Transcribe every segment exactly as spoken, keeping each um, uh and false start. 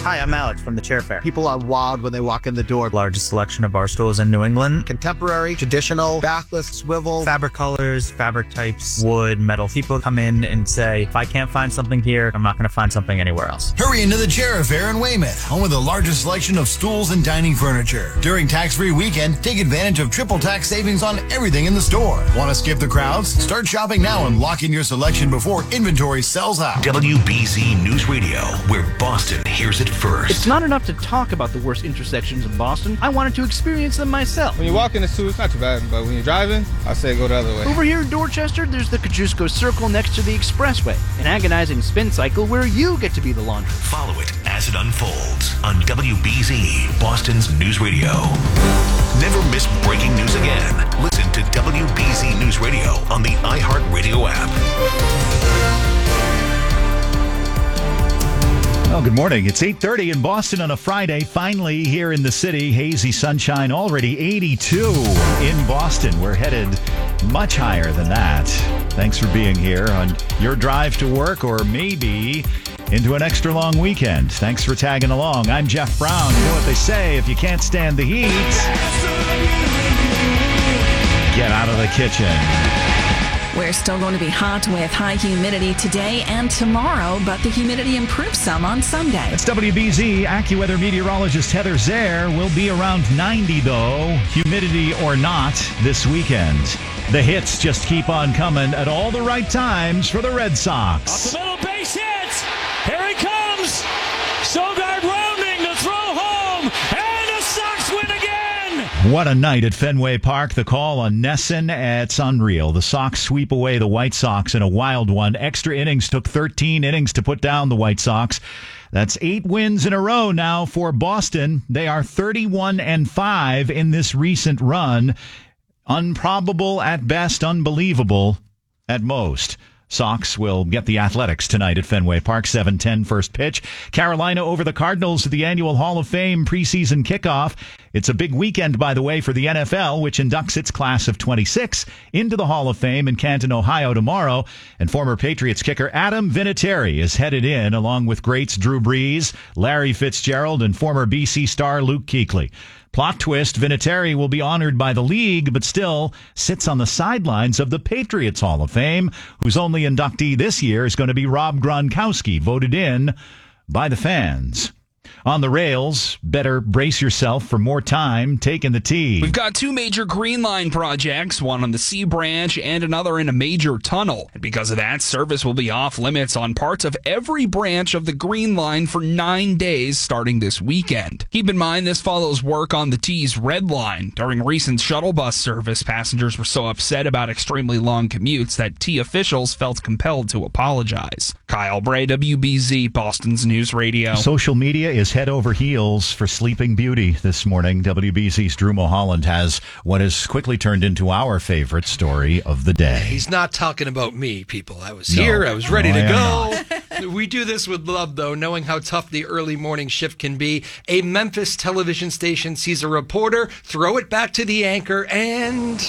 Hi, I'm Alex from the Chair Fair. People are wild when they walk in the door. Largest selection of bar stools in New England. Contemporary, traditional, backless, swivel. Fabric colors, fabric types, wood, metal. People come in and say, if I can't find something here, I'm not going to find something anywhere else. Hurry into the Chair Fair in Weymouth, home of the largest selection of stools and dining furniture. During tax-free weekend, take advantage of triple tax savings on everything in the store. Want to skip the crowds? Start shopping now and lock in your selection before inventory sells out. W B Z News Radio, where Boston hears it first. It's not enough to talk about the worst intersections in Boston. I wanted to experience them myself. When you walk in the two, it's not too bad, but when you're driving, I say go the other way. Over here in Dorchester, there's the Kosciuszko Circle next to the Expressway, an agonizing spin cycle where you get to be the laundry. Follow it as it unfolds on W B Z, Boston's News Radio. Never miss breaking news again. Listen to W B Z News Radio on the iHeartRadio app. Well, good morning. It's eight thirty in Boston on a Friday. Finally here in the city. Hazy sunshine, already eighty-two in Boston. We're headed much higher than that. Thanks for being here on your drive to work or maybe into an extra long weekend. Thanks for tagging along. I'm Jeff Brown. You know what they say, if you can't stand the heat, get out of the kitchen. We're still going to be hot with high humidity today and tomorrow, but the humidity improves some on Sunday. It's W B Z. AccuWeather meteorologist Heather Zare will be around ninety, though, humidity or not, this weekend. The hits just keep on coming at all the right times for the Red Sox. Off the middle, base hit. Here he comes. Sogard rounding to throw home, and the Sox win again. What a night at Fenway Park. The call on Nesson, it's unreal. The Sox sweep away the White Sox in a wild one. Extra innings took thirteen innings to put down the White Sox. That's eight wins in a row now for Boston. They are thirty-one and five in this recent run. Improbable at best, unbelievable at most. Sox will get the Athletics tonight at Fenway Park, seven ten first pitch. Carolina over the Cardinals at the annual Hall of Fame preseason kickoff. It's a big weekend, by the way, for the N F L, which inducts its class of twenty-six into the Hall of Fame in Canton, Ohio tomorrow. And former Patriots kicker Adam Vinatieri is headed in, along with greats Drew Brees, Larry Fitzgerald, and former B C star Luke Kuechly. Plot twist, Vinatieri will be honored by the league, but still sits on the sidelines of the Patriots Hall of Fame, whose only inductee this year is going to be Rob Gronkowski, voted in by the fans. On the rails, better brace yourself for more time taking the T. We've got two major Green Line projects, one on the C Branch and another in a major tunnel. And because of that, service will be off limits on parts of every branch of the Green Line for nine days starting this weekend. Keep in mind, this follows work on the T's Red Line. During recent shuttle bus service, passengers were so upset about extremely long commutes that T officials felt compelled to apologize. Kyle Bray, W B Z, Boston's News Radio. Social media is head over heels for Sleeping Beauty this morning. W B C's Drew Mulholland has what has quickly turned into our favorite story of the day. He's not talking about me, people. I was No. here. I was ready No, to I go. We do this with love, though, knowing how tough the early morning shift can be. A Memphis television station sees a reporter throw it back to the anchor, and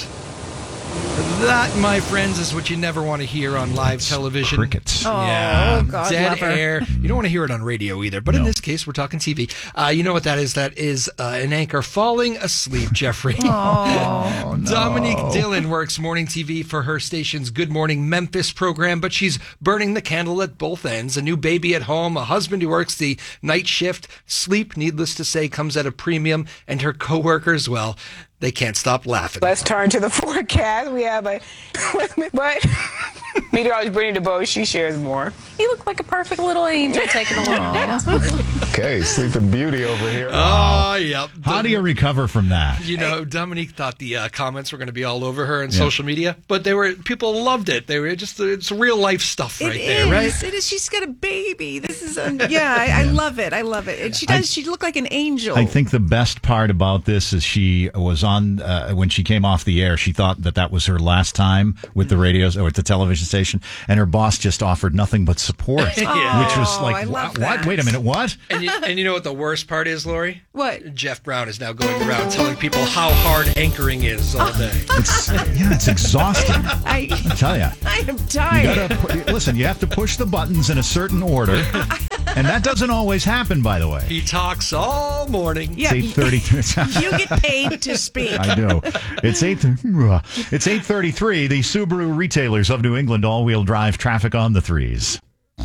that, my friends, is what you never want to hear on live television. Crickets. Oh, yeah, God, dead love her. air. You don't want to hear it on radio either, but No. in this case, we're talking T V. Uh, you know what that is? That is uh, an anchor falling asleep, Jeffrey. Oh, no. Dominique Dillon works morning T V for her station's Good Morning Memphis program, but she's burning the candle at both ends. A new baby at home, a husband who works the night shift. Sleep, needless to say, comes at a premium, and her coworkers, well, they can't stop laughing. Let's turn to the forecast. We have a but meteorologist Brittany DeBoe, she shares more. You look like a perfect little angel taking a little nap. Okay, Sleeping Beauty over here. Oh, yep. How do you recover from that? You know, Dominique thought the uh, comments were going to be all over her on Yeah. social media, but they were people loved it. They were just it's real life stuff right It there, is. right? It is. She's got a baby. This is a, yeah. I, I love it. I love it. And she does. I- she looked like an angel. I think the best part about this is she was on, uh, when she came off the air, she thought that that was her last time with the radios or with the television station, and her boss just offered nothing but support, Yeah. which was Oh, like, I love what? that. Wait a minute, what? And you, and you know what the worst part is, Lori? What? Jeff Brown is now going around telling people how hard anchoring is all day. It's, yeah, it's exhausting. I, I tell you. I am You tired. gotta pu- listen. You have to push the buttons in a certain order. And that doesn't always happen, by the way. He talks all morning. Yeah, It's eight thirty. you get paid to speak. I know. It's eight. It's eight thirty-three. The Subaru retailers of New England all-wheel drive traffic on the threes.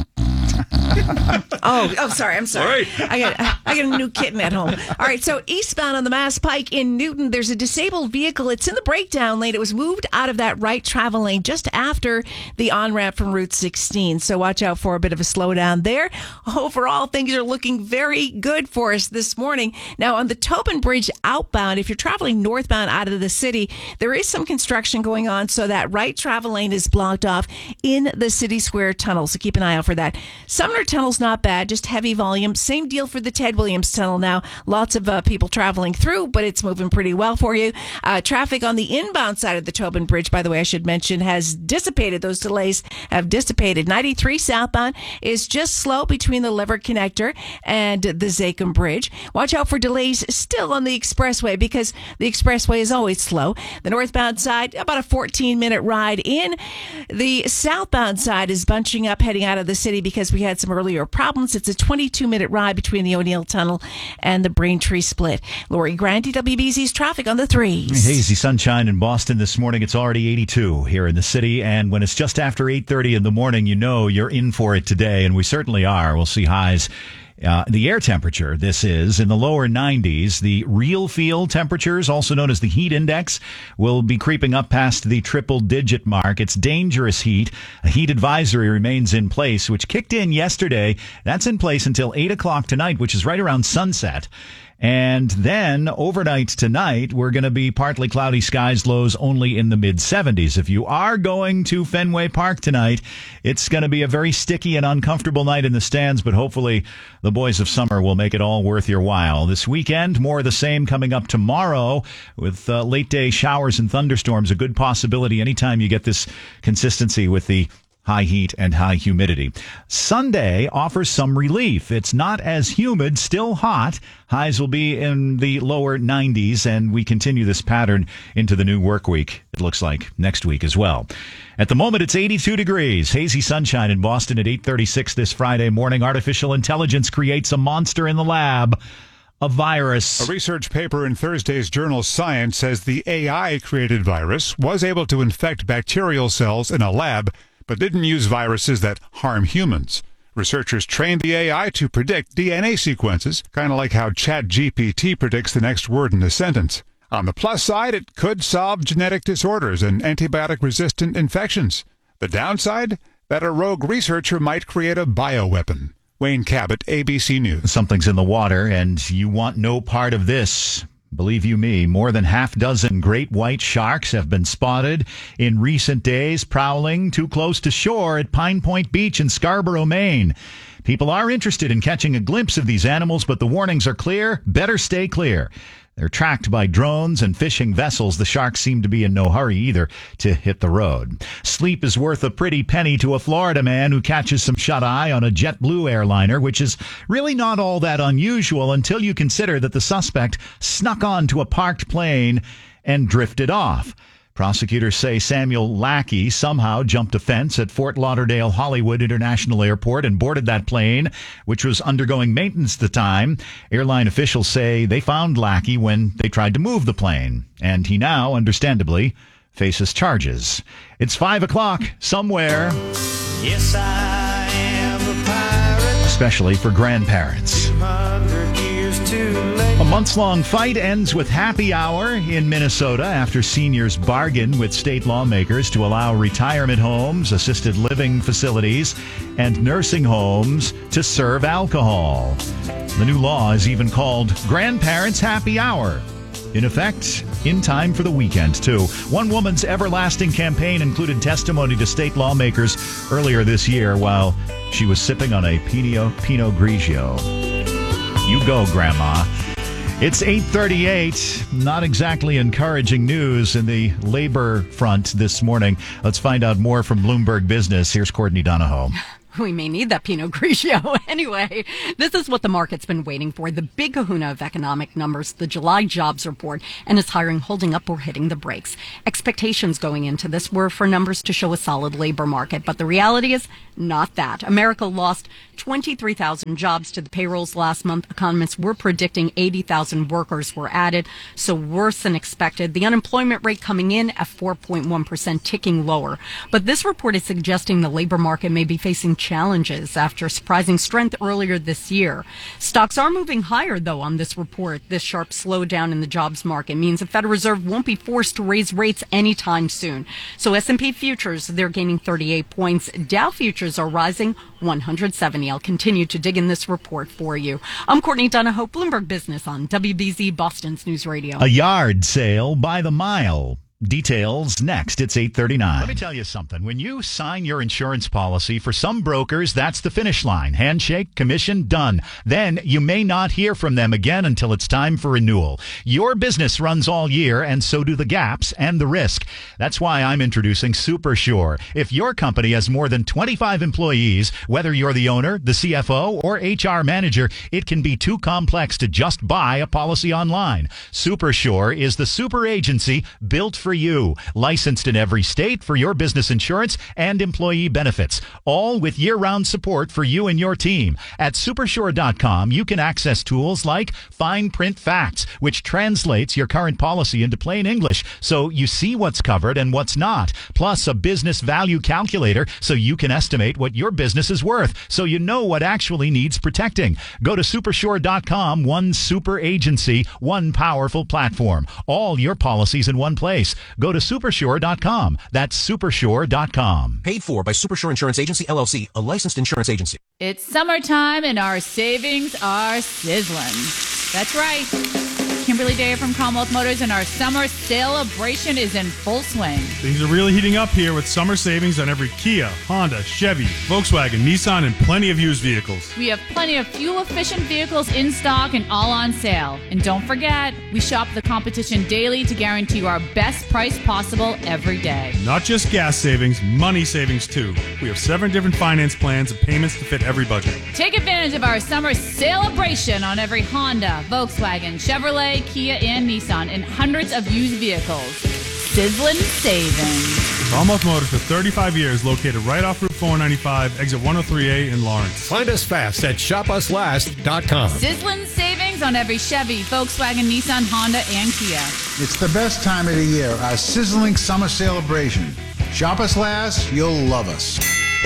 Oh, oh, sorry. I'm sorry. I got I got a new kitten at home. All right. So eastbound on the Mass Pike in Newton, there's a disabled vehicle. It's in the breakdown lane. It was moved out of that right travel lane just after the on-ramp from Route sixteen. So watch out for a bit of a slowdown there. Overall, things are looking very good for us this morning. Now, on the Tobin Bridge outbound, if you're traveling northbound out of the city, there is some construction going on. So that right travel lane is blocked off in the City Square Tunnel. So keep an eye out for that. Sumner Tunnel's not bad, just heavy volume. Same deal for the Ted Williams Tunnel now. Lots of uh, people traveling through, but it's moving pretty well for you. Uh, traffic on the inbound side of the Tobin Bridge, by the way, I should mention, has dissipated. Those delays have dissipated. ninety-three southbound is just slow between the Lever Connector and the Zachem Bridge. Watch out for delays still on the expressway because the expressway is always slow. The northbound side, about a fourteen-minute ride in. The southbound side is bunching up heading out of the city because we had some earlier problems. It's a twenty-two minute ride between the O'Neill Tunnel and the Braintree Split. Lori Grandi, W B Z's traffic on the threes. Hazy sunshine in Boston this morning. It's already eighty-two here in the city. And when it's just after eight thirty in the morning, you know you're in for it today. And we certainly are. We'll see highs. Uh, the air temperature, this is in the lower nineties. The real feel temperatures, also known as the heat index, will be creeping up past the triple digit mark. It's dangerous heat. A heat advisory remains in place, which kicked in yesterday. That's in place until eight o'clock tonight, which is right around sunset. And then overnight tonight, we're going to be partly cloudy skies, lows only in the mid seventies. If you are going to Fenway Park tonight, it's going to be a very sticky and uncomfortable night in the stands, but hopefully the boys of summer will make it all worth your while. This weekend, more of the same coming up tomorrow with uh, late day showers and thunderstorms. A good possibility anytime you get this consistency with the high heat and high humidity. Sunday offers some relief. It's not as humid, still hot. Highs will be in the lower nineties, and we continue this pattern into the new work week, it looks like, next week as well. At the moment, it's eighty-two degrees. Hazy sunshine in Boston at eight thirty-six this Friday morning. Artificial intelligence creates a monster in the lab. A virus. A research paper in Thursday's journal Science says the A I-created virus was able to infect bacterial cells in a lab, but didn't use viruses that harm humans. Researchers trained the A I to predict D N A sequences, kind of like how ChatGPT predicts the next word in a sentence. On the plus side, it could solve genetic disorders and antibiotic-resistant infections. The downside? That a rogue researcher might create a bioweapon. Wayne Cabot, A B C News. Something's in the water, and you want no part of this. Believe you me, more than half dozen great white sharks have been spotted in recent days prowling too close to shore at Pine Point Beach in Scarborough, Maine. People are interested in catching a glimpse of these animals, but the warnings are clear. Better stay clear. They're tracked by drones and fishing vessels. The sharks seem to be in no hurry either to hit the road. Sleep is worth a pretty penny to a Florida man who catches some shut-eye on a JetBlue airliner, which is really not all that unusual until you consider that the suspect snuck onto a parked plane and drifted off. Prosecutors say Samuel Lackey somehow jumped a fence at Fort Lauderdale Hollywood International Airport and boarded that plane, which was undergoing maintenance at the time. Airline officials say they found Lackey when they tried to move the plane, and he now, understandably, faces charges. It's five o'clock somewhere. Yes, I am a pirate. Especially for grandparents. two hundred years too late. A months-long fight ends with happy hour in Minnesota after seniors bargain with state lawmakers to allow retirement homes, assisted living facilities, and nursing homes to serve alcohol. The new law is even called Grandparents' Happy Hour. In effect, in time for the weekend, too. One woman's everlasting campaign included testimony to state lawmakers earlier this year while she was sipping on a Pinot, Pinot Grigio. You go, Grandma. It's eight thirty-eight. Not exactly encouraging news in the labor front this morning. Let's find out more from Bloomberg Business. Here's Courtney Donahoe. We may need that Pinot Grigio. Anyway, this is what the market's been waiting for. The big kahuna of economic numbers, the July jobs report, and is hiring holding up or hitting the brakes. Expectations going into this were for numbers to show a solid labor market, but the reality is not that. America lost twenty-three thousand jobs to the payrolls last month. Economists were predicting eighty thousand workers were added, so worse than expected. The unemployment rate coming in at four point one percent, ticking lower. But this report is suggesting the labor market may be facing challenges after surprising strength earlier this year. Stocks are moving higher, though, on this report. This sharp slowdown in the jobs market means the Federal Reserve won't be forced to raise rates anytime soon. So S and P futures, they're gaining thirty-eight points. Dow futures are rising one hundred seventy. I'll continue to dig in this report for you. I'm Courtney Donahoe, Bloomberg Business on W B Z Boston's News Radio. A yard sale by the mile. Details next. It's eight thirty-nine. Let me tell you something. When you sign your insurance policy, for some brokers, that's the finish line. Handshake, commission, done. Then you may not hear from them again until it's time for renewal. Your business runs all year, and so do the gaps and the risk. That's why I'm introducing SuperSure. If your company has more than twenty-five employees, whether you're the owner, the C F O, or H R manager, it can be too complex to just buy a policy online. SuperSure is the super agency built for you, licensed in every state for your business insurance and employee benefits, all with year-round support for you and your team. At supersure dot com, you can access tools like Fine Print Facts, which translates your current policy into plain English so you see what's covered and what's not, plus a business value calculator so you can estimate what your business is worth so you know what actually needs protecting. Go to supersure dot com, one super agency, one powerful platform, all your policies in one place. Go to supersure dot com. That's supersure dot com. Paid for by Supersure Insurance Agency, L L C, a licensed insurance agency. It's summertime and our savings are sizzling. That's right. Kimberly Day from Commonwealth Motors, and our summer celebration is in full swing. Things are really heating up here with summer savings on every Kia, Honda, Chevy, Volkswagen, Nissan, and plenty of used vehicles. We have plenty of fuel-efficient vehicles in stock and all on sale. And don't forget, we shop the competition daily to guarantee you our best price possible every day. Not just gas savings, money savings too. We have seven different finance plans and payments to fit every budget. Take advantage of our summer celebration on every Honda, Volkswagen, Chevrolet, Kia, and Nissan, and hundreds of used vehicles. Sizzling savings. Commonwealth Motors for thirty-five years, located right off Route four ninety-five, exit one oh three A in Lawrence. Find us fast at shop us last dot com. Sizzling savings on every Chevy, Volkswagen, Nissan, Honda, and Kia. It's the best time of the year, our sizzling summer celebration. Shop us last, you'll love us.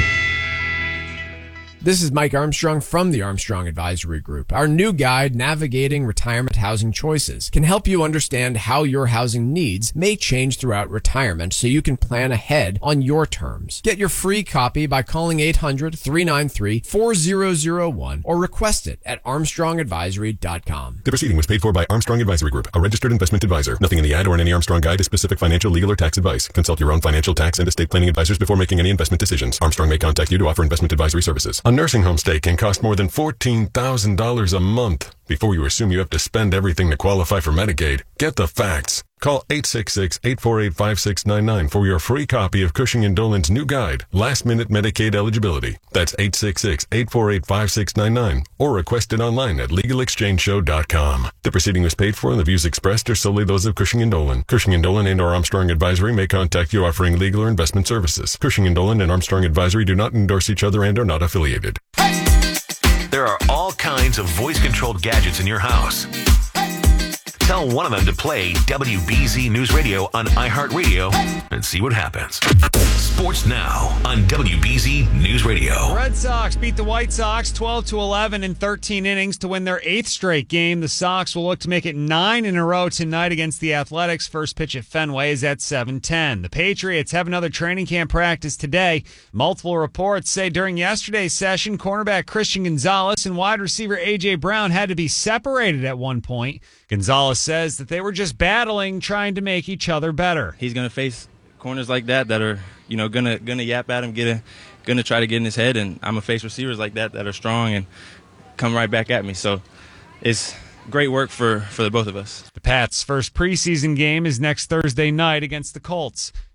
This is Mike Armstrong from the Armstrong Advisory Group. Our new guide, Navigating Retirement Housing Choices, can help you understand how your housing needs may change throughout retirement so you can plan ahead on your terms. Get your free copy by calling eight hundred, three nine three, four zero zero one or request it at armstrong advisory dot com. The proceeding was paid for by Armstrong Advisory Group, a registered investment advisor. Nothing in the ad or in any Armstrong guide is specific financial, legal, or tax advice. Consult your own financial, tax, and estate planning advisors before making any investment decisions. Armstrong may contact you to offer investment advisory services. A nursing home stay can cost more than fourteen thousand dollars a month. Before you assume you have to spend everything to qualify for Medicaid, get the facts. Call eight six six, eight four eight, five six nine nine for your free copy of Cushing and Dolan's new guide, Last Minute Medicaid Eligibility. That's eight six six, eight four eight, five six nine nine or request it online at legal exchange show dot com. The proceeding was paid for and the views expressed are solely those of Cushing and Dolan. Cushing and Dolan and or Armstrong Advisory may contact you offering legal or investment services. Cushing and Dolan and Armstrong Advisory do not endorse each other and are not affiliated. There are all kinds of voice-controlled gadgets in your house. Tell one of them to play W B Z News Radio on iHeartRadio and see what happens. Sports now on W B Z News Radio. Red Sox beat the White Sox twelve to eleven in thirteen innings to win their eighth straight game. The Sox will look to make it nine in a row tonight against the Athletics. First pitch at Fenway is at seven ten. The Patriots have another training camp practice today. Multiple reports say during yesterday's session, cornerback Christian Gonzalez and wide receiver A J. Brown had to be separated at one point. Gonzalez says that they were just battling, trying to make each other better. He's going to face corners like that that are, you know, going to going to yap at him, get a, going to try to get in his head, and I'm going to face receivers like that that are strong and come right back at me. So it's great work for, for the both of us. The Pats' first preseason game is next Thursday night against the Colts.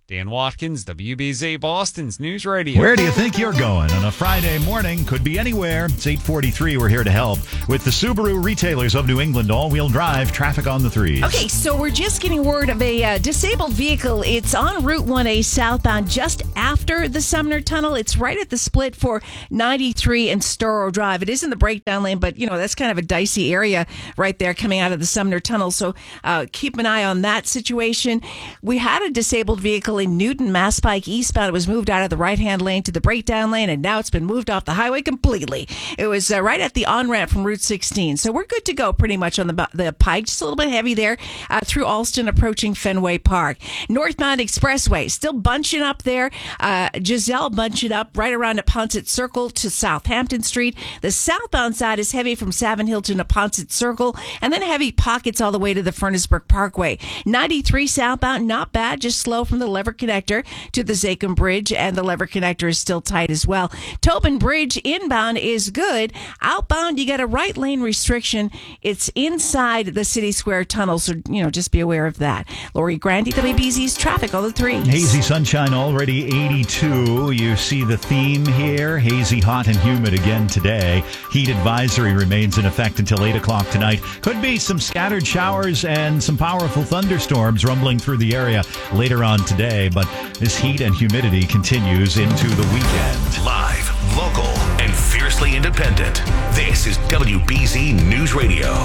Dan Watkins, W B Z Boston's News Radio. Where do you think you're going on a Friday morning? Could be anywhere. It's eight forty-three. We're here to help with the Subaru Retailers of New England all-wheel drive traffic on the threes. Okay, so we're just getting word of a uh, disabled vehicle. It's on Route one A southbound just after the Sumner Tunnel. It's right at the split for ninety-three and Storrow Drive. It is in the breakdown lane, but, you know, that's kind of a dicey area right there coming out of the Sumner Tunnel. So uh, keep an eye on that situation. We had a disabled vehicle in Newton, Mass Pike eastbound. It was moved out of the right-hand lane to the breakdown lane, and now it's been moved off the highway completely. It was uh, right at the on-ramp from Route sixteen. So we're good to go pretty much on the the Pike. Just a little bit heavy there uh, through Alston approaching Fenway Park. Northbound Expressway still bunching up there. Uh, Giselle bunching up right around Neponset Circle to Southampton Street. The southbound side is heavy from Savin Hill to Neponset Circle, and then heavy pockets all the way to the Furnaceburg Parkway. ninety-three southbound, not bad, just slow from the Lever Connector to the Zachem Bridge, and the Lever Connector is still tight as well. Tobin Bridge inbound is good. Outbound, you got a right lane restriction. It's inside the City Square Tunnel, so, you know, just be aware of that. Lori Grandi, W B Z's traffic on the threes. Hazy sunshine already eighty-two. You see the theme here. Hazy, hot, and humid again today. Heat advisory remains in effect until eight o'clock tonight. Could be some scattered showers and some powerful thunderstorms rumbling through the area later on today, but this heat and humidity continues into the weekend. Live, local, and fiercely independent. This is W B Z News Radio.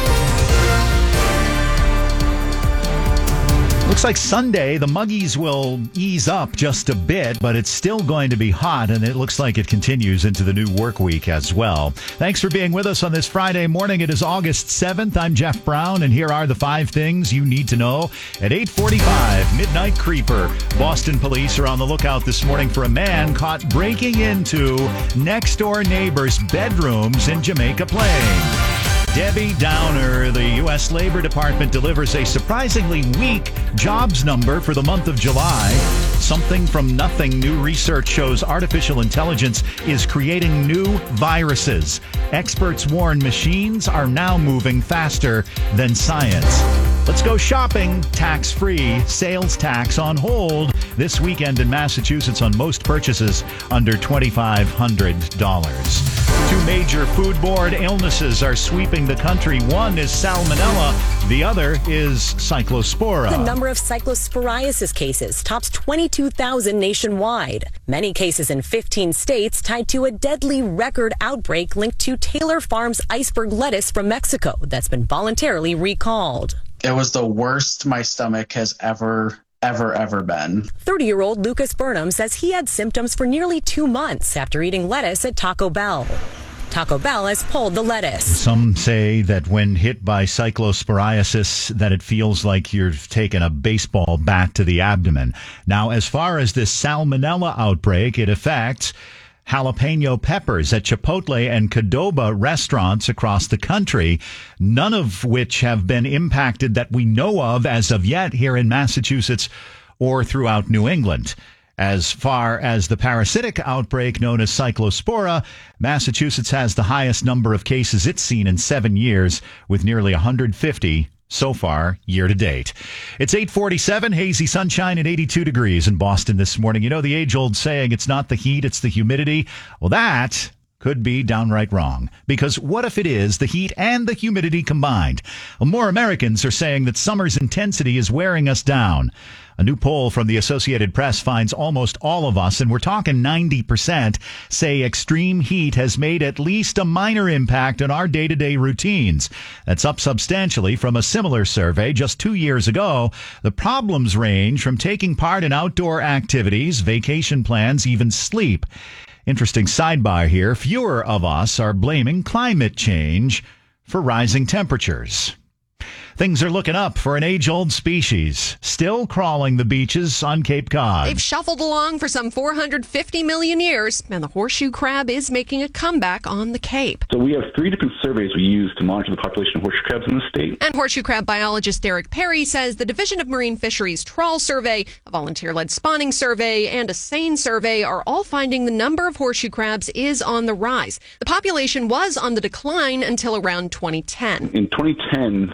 Looks like Sunday, the muggies will ease up just a bit, but it's still going to be hot, and it looks like it continues into the new work week as well. Thanks for being with us on this Friday morning. It is August seventh. I'm Jeff Brown, and here are the five things you need to know. At eight forty-five, Midnight Creeper. Boston police are on the lookout this morning for a man caught breaking into next-door neighbors' bedrooms in Jamaica Plain. Debbie Downer, the U S Labor Department delivers a surprisingly weak jobs number for the month of July. Something from nothing. New research shows artificial intelligence is creating new viruses. Experts warn machines are now moving faster than science. Let's go shopping. Tax-free, sales tax on hold this weekend in Massachusetts on most purchases under twenty-five hundred dollars. Two major foodborne illnesses are sweeping the country. One is salmonella. The other is cyclospora. The number of cyclosporiasis cases tops twenty-two thousand nationwide. Many cases in fifteen states tied to a deadly record outbreak linked to Taylor Farms iceberg lettuce from Mexico that's been voluntarily recalled. It was the worst my stomach has ever, ever, ever been. thirty-year-old Lucas Burnham says he had symptoms for nearly two months after eating lettuce at Taco Bell. Taco Bell has pulled the lettuce. Some say that when hit by cyclosporiasis, that it feels like you've taken a baseball bat to the abdomen. Now, as far as this salmonella outbreak, it affects jalapeno peppers at Chipotle and Qdoba restaurants across the country, none of which have been impacted that we know of as of yet here in Massachusetts or throughout New England. As far as the parasitic outbreak known as cyclospora, Massachusetts has the highest number of cases it's seen in seven years, with nearly one hundred fifty so far year to date. It's eight forty-seven, hazy sunshine at eighty-two degrees in Boston this morning. You know the age-old saying, it's not the heat, it's the humidity. Well, that could be downright wrong, because what if it is the heat and the humidity combined? Well, more Americans are saying that summer's intensity is wearing us down. A new poll from the Associated Press finds almost all of us, and we're talking ninety percent, say extreme heat has made at least a minor impact on our day-to-day routines. That's up substantially from a similar survey just two years ago. The problems range from taking part in outdoor activities, vacation plans, even sleep. Interesting sidebar here. Fewer of us are blaming climate change for rising temperatures. Things are looking up for an age-old species, still crawling the beaches on Cape Cod. They've shuffled along for some four hundred fifty million years, and the horseshoe crab is making a comeback on the Cape. So we have three different surveys we use to monitor the population of horseshoe crabs in the state. And horseshoe crab biologist Derek Perry says the Division of Marine Fisheries Trawl Survey, a volunteer-led spawning survey, and a seine survey are all finding the number of horseshoe crabs is on the rise. The population was on the decline until around twenty ten. In twenty ten, there was a bunch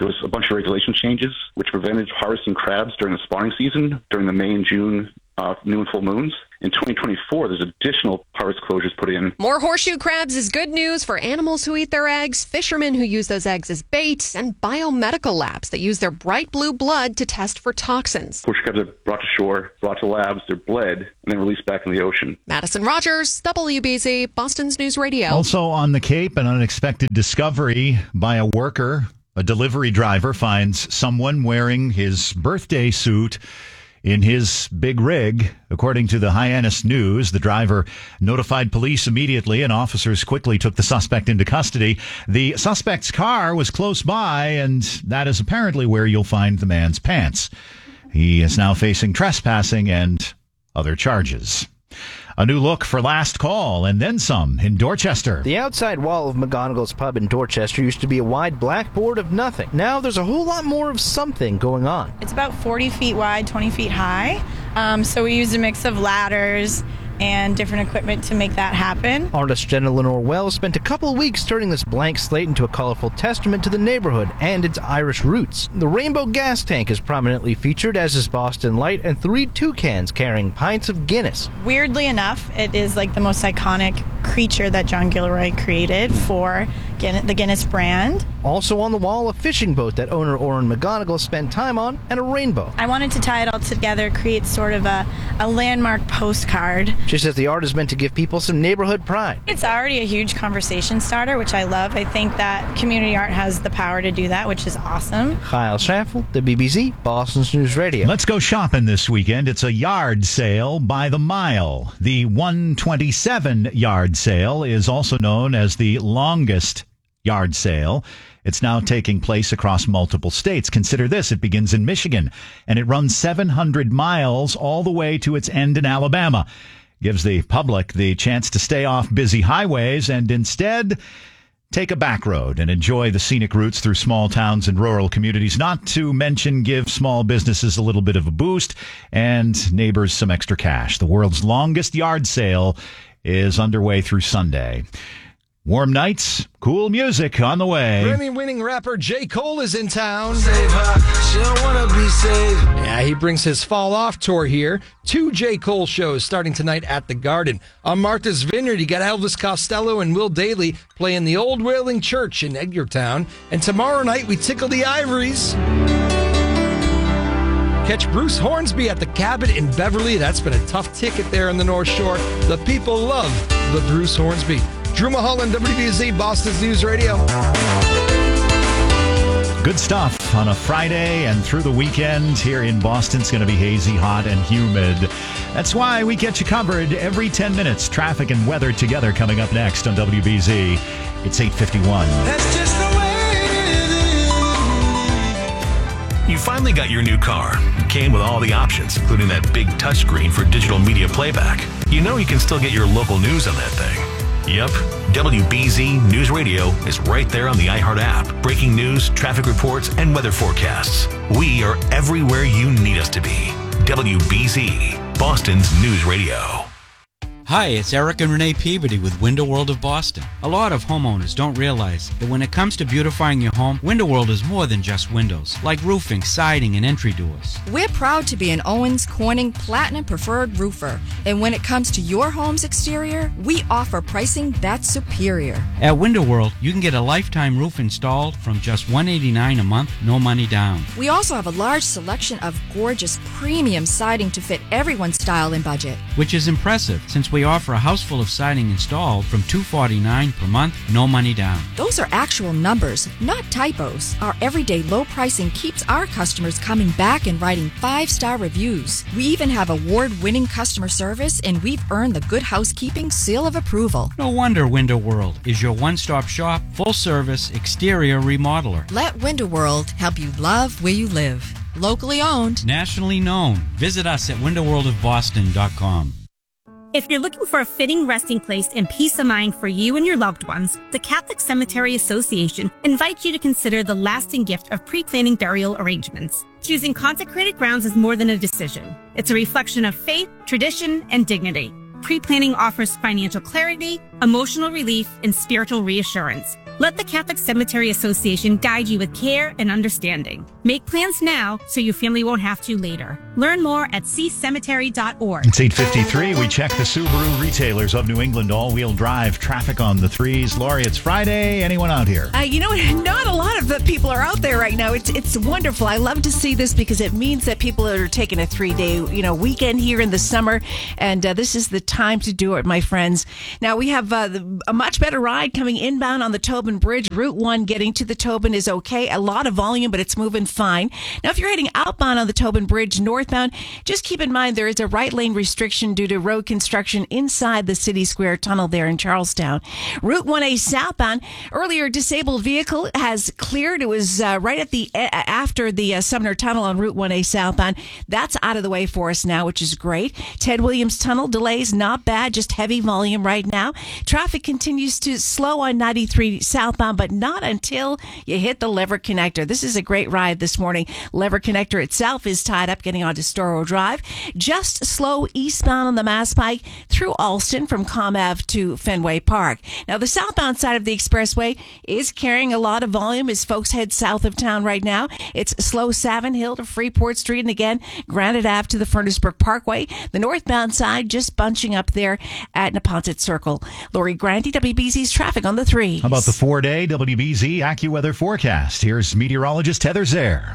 winter regulation changes, which prevented harvesting crabs during the spawning season during the May and June uh, new and full moons. In twenty twenty-four, there's additional harvest closures put in. More horseshoe crabs is good news for animals who eat their eggs, fishermen who use those eggs as bait, and biomedical labs that use their bright blue blood to test for toxins. Horseshoe crabs are brought to shore, brought to labs, they're bled, and then released back in the ocean. Madison Rogers, W B Z, Boston's News Radio. Also on the Cape, an unexpected discovery by a worker. A delivery driver finds someone wearing his birthday suit in his big rig. According to the Hyannis News, the driver notified police immediately, and officers quickly took the suspect into custody. The suspect's car was close by, and that is apparently where you'll find the man's pants. He is now facing trespassing and other charges. A new look for Last Call and then some in Dorchester. The outside wall of McGonagall's pub in Dorchester used to be a wide blackboard of nothing. Now there's a whole lot more of something going on. It's about forty feet wide, twenty feet high. Um, so we used a mix of ladders and different equipment to make that happen. Artist Jenna Lenore Wells spent a couple of weeks turning this blank slate into a colorful testament to the neighborhood and its Irish roots. The rainbow gas tank is prominently featured, as is Boston Light and three toucans carrying pints of Guinness. Weirdly enough, it is like the most iconic creature that John Gilroy created for Guinness, the Guinness brand. Also on the wall, a fishing boat that owner Oren McGonigal spent time on, and a rainbow. I wanted to tie it all together, create sort of a, a landmark postcard. She says the art is meant to give people some neighborhood pride. It's already a huge conversation starter, which I love. I think that community art has the power to do that, which is awesome. Kyle Schaffel, the B B C, Boston's News Radio. Let's go shopping this weekend. It's a yard sale by the mile. The one twenty-seven yard sale is also known as the longest yard sale. It's now taking place across multiple states. Consider this. It begins in Michigan, and it runs seven hundred miles all the way to its end in Alabama. Gives the public the chance to stay off busy highways and instead take a back road and enjoy the scenic routes through small towns and rural communities, not to mention give small businesses a little bit of a boost and neighbors some extra cash. The world's longest yard sale is underway through Sunday. Warm nights, cool music on the way. Grammy-winning rapper J. Cole is in town. Save her, she don't wanna be saved. Yeah, he brings his Fall Off tour here. Two J. Cole shows starting tonight at the Garden. On Martha's Vineyard, you got Elvis Costello and Will Dailey playing the Old Wailing Church in Edgartown. And tomorrow night, we tickle the Ivories. Catch Bruce Hornsby at the Cabot in Beverly. That's been a tough ticket there in the North Shore. The people love the Bruce Hornsby. Drew Mulholland, W B Z, Boston's News Radio. Good stuff on a Friday and through the weekend. Here in Boston, it's going to be hazy, hot, and humid. That's why we get you covered every ten minutes. Traffic and weather together coming up next on W B Z. It's eight fifty-one. That's just the way it is. You finally got your new car. It came with all the options, including that big touchscreen for digital media playback. You know you can still get your local news on that thing. Yep, W B Z News Radio is right there on the iHeart app. Breaking news, traffic reports, and weather forecasts. We are everywhere you need us to be. W B Z, Boston's News Radio. Hi, it's Eric and Renee Peabody with Window World of Boston. A lot of homeowners don't realize that when it comes to beautifying your home, Window World is more than just windows, like roofing, siding, and entry doors. We're proud to be an Owens Corning Platinum Preferred Roofer. And when it comes to your home's exterior, we offer pricing that's superior. At Window World, you can get a lifetime roof installed from just one hundred eighty-nine dollars a month, no money down. We also have a large selection of gorgeous premium siding to fit everyone's style and budget. Which is impressive, since we We offer a house full of siding installed from two hundred forty-nine dollars per month, no money down. Those are actual numbers, not typos. Our everyday low pricing keeps our customers coming back and writing five-star reviews. We even have award-winning customer service, and we've earned the Good Housekeeping seal of approval. No wonder Window World is your one-stop shop, full-service exterior remodeler. Let Window World help you love where you live. Locally owned. Nationally known. Visit us at window world of boston dot com. If you're looking for a fitting resting place and peace of mind for you and your loved ones, the Catholic Cemetery Association invites you to consider the lasting gift of pre-planning burial arrangements. Choosing consecrated grounds is more than a decision. It's a reflection of faith, tradition, and dignity. Pre-planning offers financial clarity, emotional relief, and spiritual reassurance. Let the Catholic Cemetery Association guide you with care and understanding. Make plans now so your family won't have to later. Learn more at c cemetery dot org. It's eight fifty-three. We check the Subaru retailers of New England all-wheel drive traffic on the threes. Lori, it's Friday. Anyone out here? Uh, you know, not a lot of the people are out there right now. It's it's wonderful. I love to see this because it means that people are taking a three-day, you know, weekend here in the summer, and uh, this is the time to do it, my friends. Now we have uh, a much better ride coming inbound on the Tobin Bridge. Route one getting to the Tobin is okay. A lot of volume, but it's moving fine. Now, if you're heading outbound on the Tobin Bridge northbound, just keep in mind there is a right lane restriction due to road construction inside the City Square Tunnel there in Charlestown. Route one A southbound, earlier disabled vehicle has cleared. It was uh, right at the uh, after the uh, Sumner Tunnel on Route one A southbound. That's out of the way for us now, which is great. Ted Williams Tunnel delays, not bad, just heavy volume right now. Traffic continues to slow on ninety-three southbound, but not until you hit the Lever Connector. This is a great ride this morning. Lever Connector itself is tied up getting onto Storrow Drive. Just slow eastbound on the Mass Pike through Alston from Com Ave to Fenway Park. Now, the southbound side of the expressway is carrying a lot of volume as folks head south of town right now. It's slow Savin Hill to Freeport Street and again Granite Ave to the Furnace Brook Parkway. The northbound side just bunching up there at Neponset Circle. Lori Grandy, W B Z's traffic on the three. How about the four-day W B Z AccuWeather forecast? Here's meteorologist Heather Zare.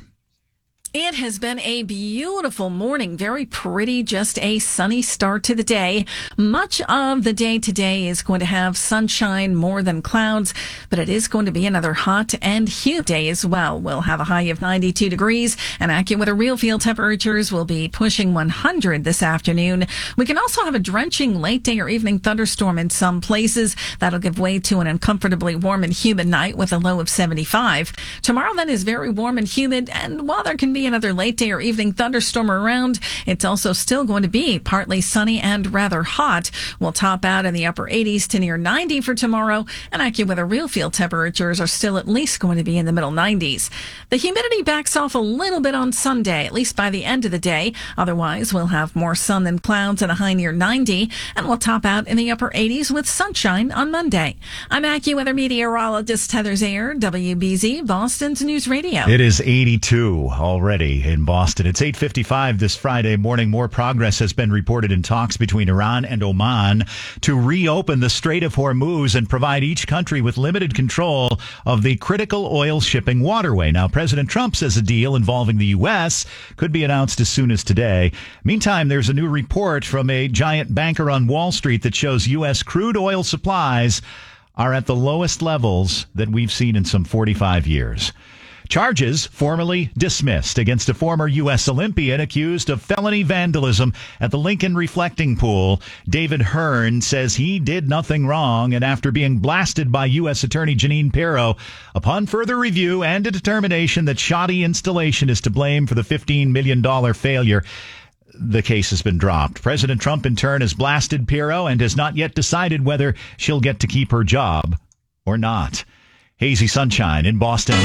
It has been a beautiful morning, very pretty, just a sunny start to the day. Much of the day today is going to have sunshine more than clouds, but it is going to be another hot and humid day as well. We'll have a high of ninety-two degrees, and AccuWeather real field temperatures will be pushing one hundred this afternoon. We can also have a drenching late day or evening thunderstorm in some places. That'll give way to an uncomfortably warm and humid night with a low of seventy-five. Tomorrow then is very warm and humid, and while there can be another late day or evening thunderstorm around, it's also still going to be partly sunny and rather hot. We'll top out in the upper eighties to near ninety for tomorrow, and AccuWeather real field temperatures are still at least going to be in the middle nineties. The humidity backs off a little bit on Sunday, at least by the end of the day. Otherwise, we'll have more sun than clouds and a high near ninety, and we'll top out in the upper eighties with sunshine on Monday. I'm AccuWeather meteorologist Heather Zare, W B Z, Boston's News Radio. It is eighty-two already in Boston. It's eight fifty-five this Friday morning. More progress has been reported in talks between Iran and Oman to reopen the Strait of Hormuz and provide each country with limited control of the critical oil shipping waterway. Now, President Trump says a deal involving the U S could be announced as soon as today. Meantime, there's a new report from a giant banker on Wall Street that shows U S crude oil supplies are at the lowest levels that we've seen in some forty-five years. Charges formally dismissed against a former U S Olympian accused of felony vandalism at the Lincoln Reflecting Pool. David Hearn says he did nothing wrong, and after being blasted by U S Attorney Jeanine Pirro, upon further review and a determination that shoddy installation is to blame for the fifteen million dollars failure, the case has been dropped. President Trump, in turn, has blasted Pirro and has not yet decided whether she'll get to keep her job or not. Hazy sunshine in Boston.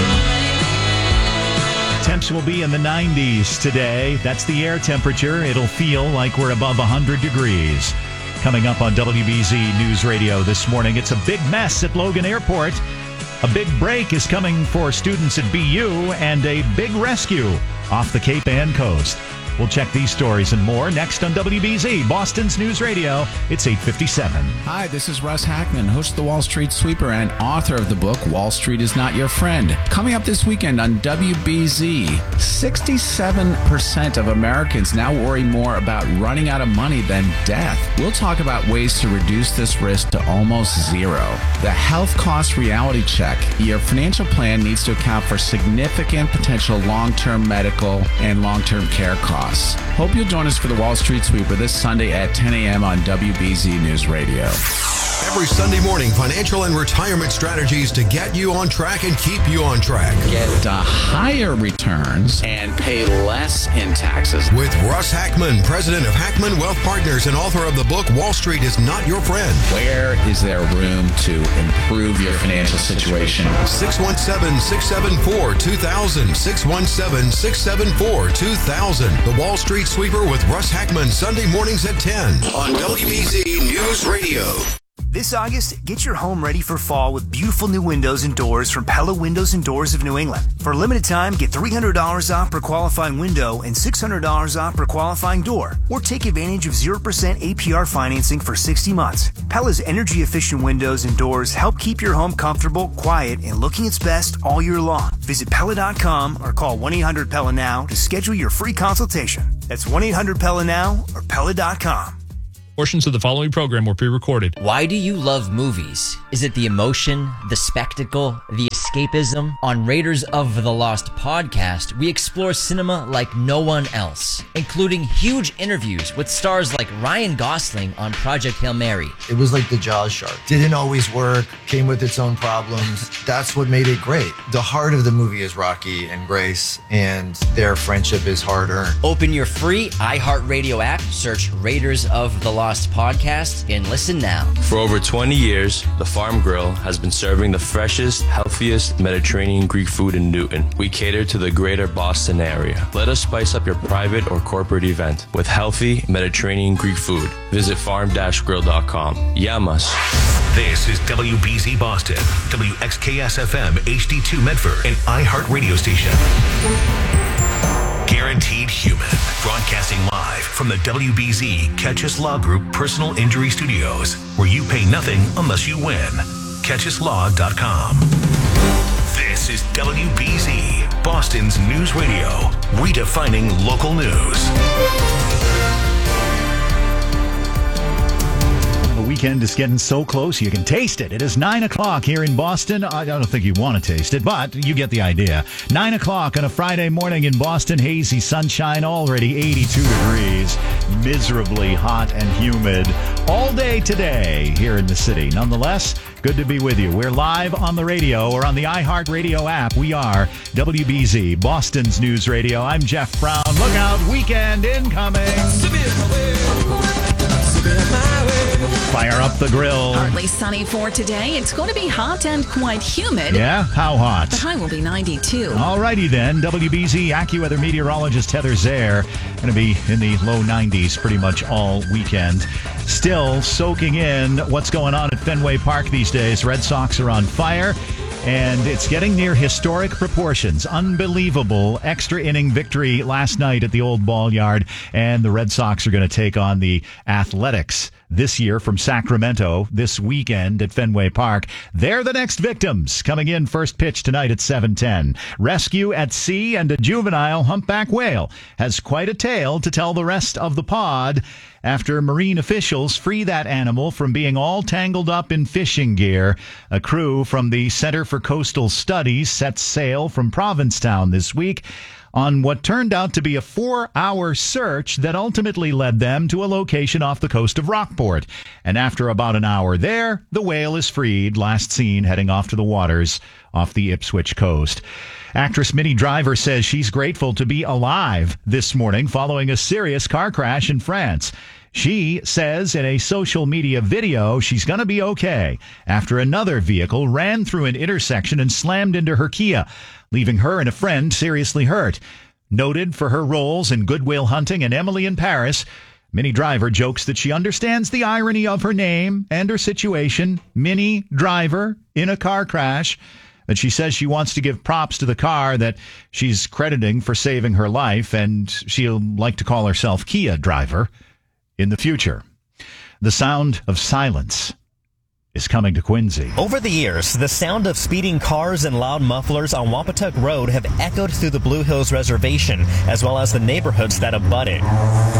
Temps will be in the nineties today. That's the air temperature. It'll feel like we're above one hundred degrees. Coming up on W B Z News Radio this morning, it's a big mess at Logan Airport. A big break is coming for students at B U and a big rescue off the Cape Ann coast. We'll check these stories and more next on W B Z, Boston's News Radio. It's eight fifty-seven. Hi, this is Russ Hackman, host of the Wall Street Sweeper and author of the book, Wall Street is Not Your Friend. Coming up this weekend on W B Z, sixty-seven percent of Americans now worry more about running out of money than death. We'll talk about ways to reduce this risk to almost zero. The Health Cost Reality Check. Your financial plan needs to account for significant potential long-term medical and long-term care costs. Hope you'll join us for the Wall Street Sweeper this Sunday at ten a.m. on W B Z News Radio. Every Sunday morning, financial and retirement strategies to get you on track and keep you on track. Get uh, higher returns and pay less in taxes. With Russ Hackman, president of Hackman Wealth Partners and author of the book, Wall Street is Not Your Friend. Where is there room to improve your financial situation? six one seven, six seven four, two thousand. six one seven, six seven four, two thousand. The Wall Street Sweeper with Russ Hackman, Sunday mornings at ten on W B Z News Radio. This August, get your home ready for fall with beautiful new windows and doors from Pella Windows and Doors of New England. For a limited time, get three hundred dollars off per qualifying window and six hundred dollars off per qualifying door. Or take advantage of zero percent A P R financing for sixty months. Pella's energy-efficient windows and doors help keep your home comfortable, quiet, and looking its best all year long. Visit Pella dot com or call one eight hundred Pella now to schedule your free consultation. That's one eight hundred Pella now or Pella dot com. Portions of the following program were pre-recorded. Why do you love movies? Is it the emotion, the spectacle, the escapism? On Raiders of the Lost podcast, we explore cinema like no one else, including huge interviews with stars like Ryan Gosling on Project Hail Mary. It was like the Jaws shark. Didn't always work, came with its own problems. That's what made it great. The heart of the movie is Rocky and Grace, and their friendship is hard-earned. Open your free iHeartRadio app, search Raiders of the Lost podcast, and listen now. For over twenty years, the Farm Grill has been serving the freshest, healthiest Mediterranean Greek food in Newton. We cater to the greater Boston area. Let us spice up your private or corporate event with healthy Mediterranean Greek food. Visit farm dash grill dot com. Yamas. This is W B Z Boston, W X K S F M H D two Medford, an iHeart radio station. Guaranteed Human, broadcasting live from the W B Z Catchus Law Group Personal Injury Studios, where you pay nothing unless you win. catchus law dot com. This is W B Z, Boston's news radio, redefining local news. The weekend is getting so close you can taste it. It is nine o'clock here in Boston. I don't think you want to taste it, but you get the idea. nine o'clock on a Friday morning in Boston. Hazy sunshine, already eighty-two degrees. Miserably hot and humid all day today here in the city. Nonetheless, good to be with you. We're live on the radio or on the iHeartRadio app. We are W B Z, Boston's news radio. I'm Jeff Brown. Look out, weekend incoming. Fire up the grill. Partly sunny for today. It's going to be hot and quite humid. Yeah? How hot? The high will be ninety-two. All righty then. W B Z AccuWeather meteorologist Heather Zare going to be in the low nineties pretty much all weekend. Still soaking in what's going on at Fenway Park these days. Red Sox are on fire. And it's getting near historic proportions. Unbelievable extra inning victory last night at the old ball yard. And the Red Sox are going to take on the Athletics this year from Sacramento this weekend at Fenway Park. They're the next victims. Coming in first pitch tonight at seven ten. Rescue at sea and a juvenile humpback whale has quite a tale to tell the rest of the pod after marine officials free that animal from being all tangled up in fishing gear. A crew from the Center for Coastal Studies sets sail from Provincetown this week on what turned out to be a four-hour search that ultimately led them to a location off the coast of Rockport. And after about an hour there, the whale is freed, last seen heading off to the waters off the Ipswich coast. Actress Minnie Driver says she's grateful to be alive this morning following a serious car crash in France. She says in a social media video she's going to be okay after another vehicle ran through an intersection and slammed into her Kia, leaving her and a friend seriously hurt. Noted for her roles in Good Will Hunting and Emily in Paris, Minnie Driver jokes that she understands the irony of her name and her situation, Minnie Driver, in a car crash. But she says she wants to give props to the car that she's crediting for saving her life, and she'll like to call herself Kia Driver in the future. The sound of silence is coming to Quincy. Over the years, the sound of speeding cars and loud mufflers on Wampatuck Road have echoed through the Blue Hills Reservation, as well as the neighborhoods that abut it.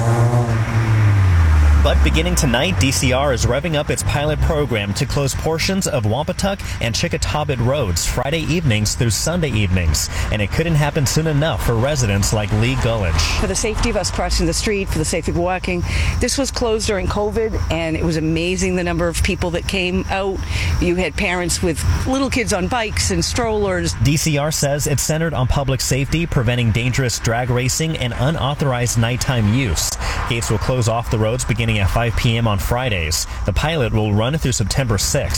But beginning tonight, D C R is revving up its pilot program to close portions of Wampatuck and Chickatawbit roads Friday evenings through Sunday evenings. And it couldn't happen soon enough for residents like Lee Gullidge. For the safety of us crossing the street, for the safety of walking, this was closed during COVID, and it was amazing the number of people that came out. You had parents with little kids on bikes and strollers. D C R says it's centered on public safety, preventing dangerous drag racing and unauthorized nighttime use. Gates will close off the roads beginning at five p.m. on Fridays. The pilot will run through September sixth.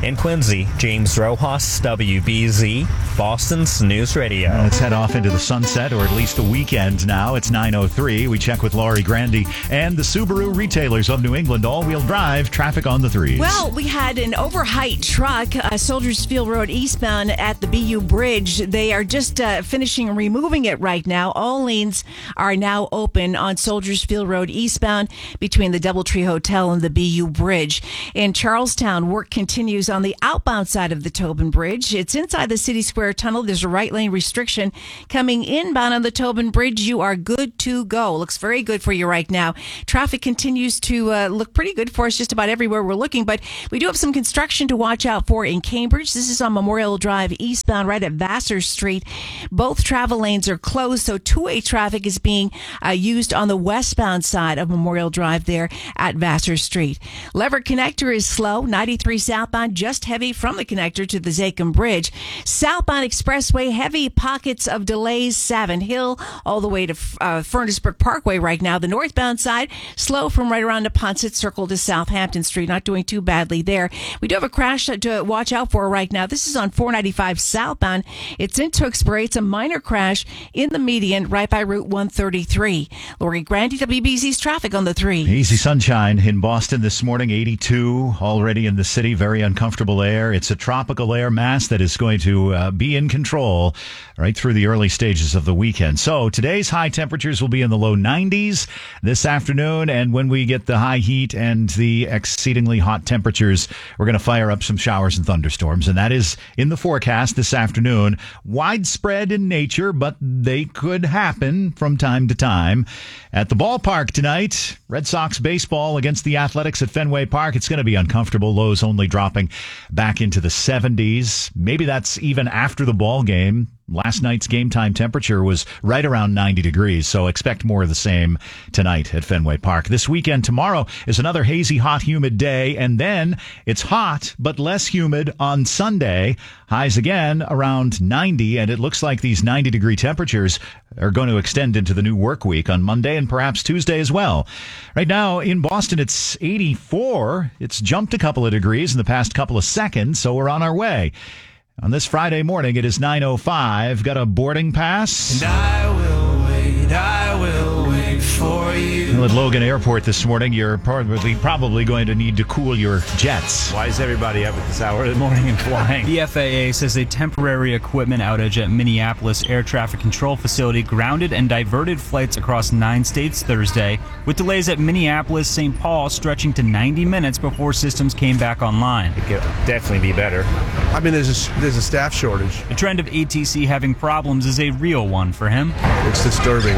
In Quincy, James Rojas, W B Z, Boston's News Radio. Well, let's head off into the sunset, or at least the weekend now. It's nine oh three. We check with Laurie Grandy and the Subaru retailers of New England. All-wheel drive traffic on the threes. Well, we had an overheight truck, uh, Soldiers Field Road eastbound at the B U Bridge. They are just uh, finishing removing it right now. All lanes are now open on Soldiers Field Road eastbound between the Doubletree Hotel and the B U Bridge. In Charlestown, work continues on the outbound side of the Tobin Bridge. It's inside the City Square Tunnel. There's a right lane restriction. Coming inbound on the Tobin Bridge, you are good to go. Looks very good for you right now. Traffic continues to uh, look pretty good for us just about everywhere we're looking, but we do have some construction to watch out for in Cambridge. This is on Memorial Drive eastbound right at Vassar Street. Both travel lanes are closed, so two-way traffic is being uh, used on the westbound side of Memorial Drive there at Vassar Street. Lever Connector is slow. ninety-three southbound, just heavy from the connector to the Zachem Bridge. Southbound Expressway, heavy pockets of delays. Savin Hill all the way to uh, Furnace Brook Parkway right now. The northbound side, slow from right around the Ponset Circle to Southampton Street. Not doing too badly there. We do have a crash to watch out for right now. This is on four ninety-five southbound. It's in Tewksbury. It's a minor crash in the median right by Route one thirty-three. Lori Grandy, W B Z's traffic on the three. Easy sunshine in Boston this morning, eighty-two already in the city. Very uncomfortable air. It's a tropical air mass that is going to uh, be in control right through the early stages of the weekend. So today's high temperatures will be in the low nineties this afternoon, and when we get the high heat and the exceedingly hot temperatures, we're going to fire up some showers and thunderstorms, and that is in the forecast this afternoon. Widespread in nature, but they could happen from time to time. At the ballpark tonight, Red Sox baseball against the Athletics at Fenway Park. It's going to be uncomfortable. Lows only dropping back into the seventies. Maybe that's even after the ball game. Last night's game time temperature was right around ninety degrees, so expect more of the same tonight at Fenway Park. This weekend, tomorrow, is another hazy, hot, humid day, and then it's hot but less humid on Sunday. Highs again around ninety, and it looks like these ninety-degree temperatures are going to extend into the new work week on Monday and perhaps Tuesday as well. Right now in Boston, it's eighty-four. It's jumped a couple of degrees in the past couple of seconds, so we're on our way. On this Friday morning, it is nine oh five. Got a boarding pass? And I will wait, I will wait for you. Well, at Logan Airport this morning, you're probably probably going to need to cool your jets. Why is everybody up at this hour of the morning and flying? The F A A says a temporary equipment outage at Minneapolis Air Traffic Control Facility grounded and diverted flights across nine states Thursday, with delays at Minneapolis, Saint Paul stretching to ninety minutes before systems came back online. It could definitely be better. I mean, there's a, there's a staff shortage. The trend of A T C having problems is a real one for him. It's disturbing,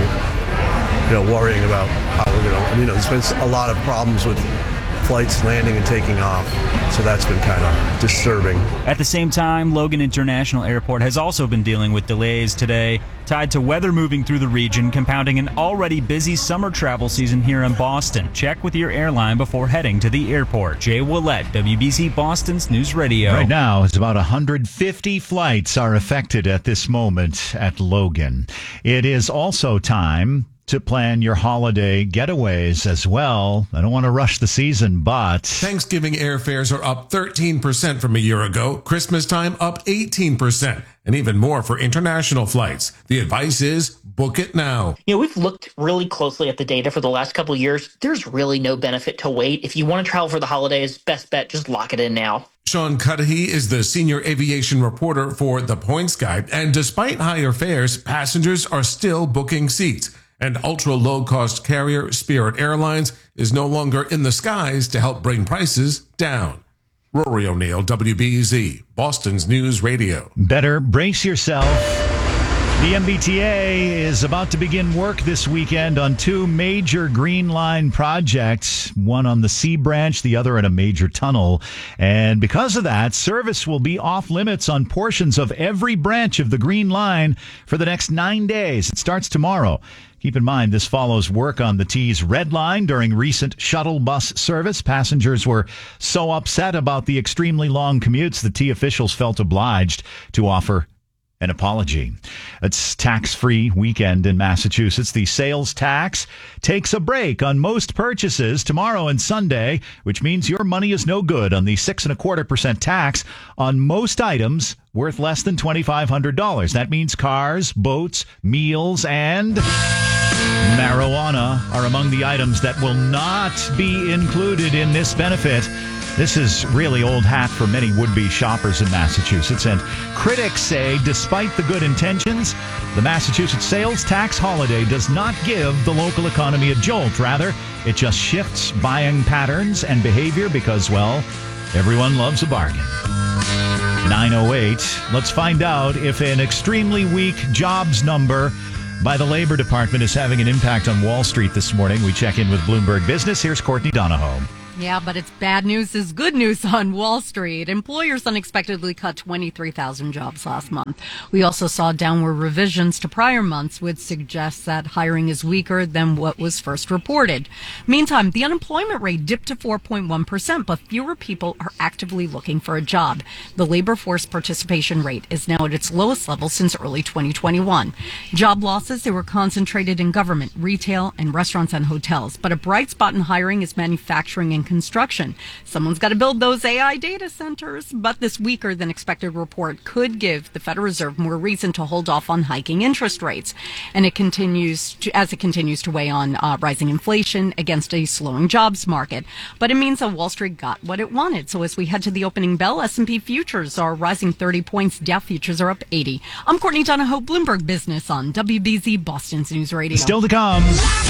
you know, worrying about how we're going to, you know, there's been a lot of problems with flights landing and taking off, so that's been kind of disturbing. At the same time, Logan International Airport has also been dealing with delays today, tied to weather moving through the region, compounding an already busy summer travel season here in Boston. Check with your airline before heading to the airport. Jay Willett, W B Z Boston's News Radio. Right now, it's about one hundred fifty flights are affected at this moment at Logan. It is also time to plan your holiday getaways as well. I don't want to rush the season, but Thanksgiving airfares are up thirteen percent from a year ago. Christmas time up eighteen percent, and even more for international flights. The advice is book it now. You know, we've looked really closely at the data for the last couple of years. There's really no benefit to wait. If you want to travel for the holidays, best bet, just lock it in now. Sean Cudahy is the senior aviation reporter for The Points Guide, and despite higher fares, passengers are still booking seats. And ultra-low-cost carrier Spirit Airlines is no longer in the skies to help bring prices down. Rory O'Neill, W B Z, Boston's News Radio. Better brace yourself. The M B T A is about to begin work this weekend on two major Green Line projects, one on the C branch, the other in a major tunnel. And because of that, service will be off limits on portions of every branch of the Green Line for the next nine days. It starts tomorrow. Keep in mind, this follows work on the T's Red Line during recent shuttle bus service. Passengers were so upset about the extremely long commutes, the T officials felt obliged to offer an apology. It's tax-free weekend in Massachusetts. The sales tax takes a break on most purchases tomorrow and Sunday, which means your money is no good on the six and a quarter percent tax on most items worth less than twenty-five hundred dollars. That means cars, boats, meals, and marijuana are among the items that will not be included in this benefit. This is really old hat for many would-be shoppers in Massachusetts, and critics say, despite the good intentions, the Massachusetts sales tax holiday does not give the local economy a jolt. Rather, it just shifts buying patterns and behavior because, well, everyone loves a bargain. nine oh eight. Let's find out if an extremely weak jobs number by the Labor Department is having an impact on Wall Street this morning. We check in with Bloomberg Business. Here's Courtney Donahoe. Yeah, but it's bad news is good news on Wall Street. Employers unexpectedly cut twenty-three thousand jobs last month. We also saw downward revisions to prior months, which suggests that hiring is weaker than what was first reported. Meantime, the unemployment rate dipped to four point one percent, but fewer people are actively looking for a job. The labor force participation rate is now at its lowest level since early twenty twenty-one. Job losses, they were concentrated in government, retail, and restaurants and hotels. But a bright spot in hiring is manufacturing and construction. Someone's got to build those A I data centers, but this weaker than expected report could give the Federal Reserve more reason to hold off on hiking interest rates. And it continues to, as it continues to weigh on uh, rising inflation against a slowing jobs market. But it means that Wall Street got what it wanted. So as we head to the opening bell, S and P futures are rising thirty points. Dow futures are up eighty. I'm Courtney Donahoe, Bloomberg Business on W B Z Boston's News Radio. Still to come.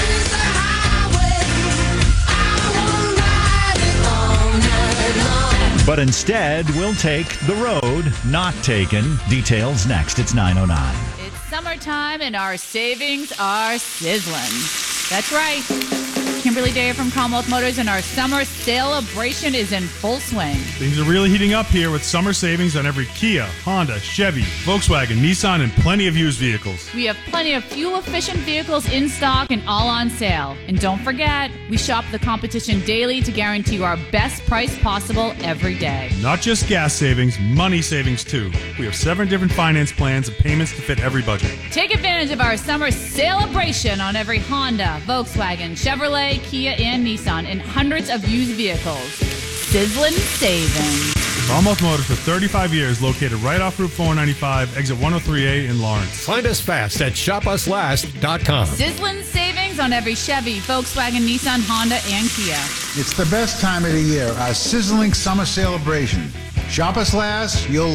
But instead, we'll take the road not taken. Details next. It's nine oh nine. It's summertime and our savings are sizzling. That's right. Kimberly Daya from Commonwealth Motors, and our summer celebration is in full swing. Things are really heating up here with summer savings on every Kia, Honda, Chevy, Volkswagen, Nissan, and plenty of used vehicles. We have plenty of fuel-efficient vehicles in stock and all on sale. And don't forget, we shop the competition daily to guarantee you our best price possible every day. Not just gas savings, money savings too. We have seven different finance plans and payments to fit every budget. Take advantage of our summer celebration on every Honda, Volkswagen, Chevrolet, Kia, and Nissan, and hundreds of used vehicles. Sizzling savings. Commonwealth Motors for thirty-five years, located right off Route four ninety-five, exit one oh three A in Lawrence. Find us fast at shop us last dot com. Sizzling savings on every Chevy, Volkswagen, Nissan, Honda, and Kia. It's the best time of the year, our sizzling summer celebration. Shop us last, you'll